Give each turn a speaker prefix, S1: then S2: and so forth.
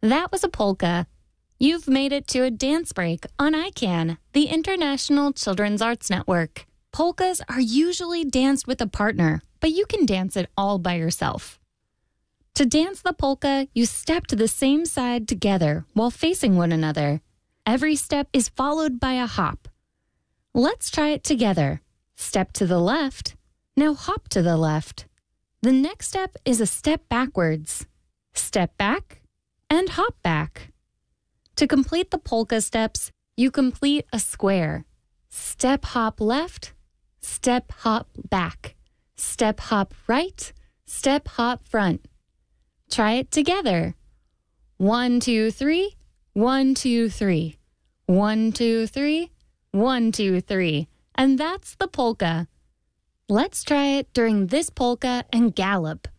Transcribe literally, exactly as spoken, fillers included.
S1: That was a polka. You've made it to a dance break on I CAN, the International Children's Arts Network. Polkas are usually danced with a partner, but you can dance it all by yourself. To dance the polka, you step to the same side together while facing one another. Every step is followed by a hop. Let's try it together. Step to the left. Now hop to the left. The next step is a step backwards. Step back and hop back. To complete the polka steps, you complete a square. Step hop left, step hop back, step hop right, step hop front. Try it together. One, two, three, one, two, three. One, two, three, one, two, three. And that's the polka. Let's try it during this polka and gallop.